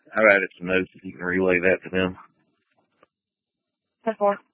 I've added some notes if you can relay that to them. 10-4.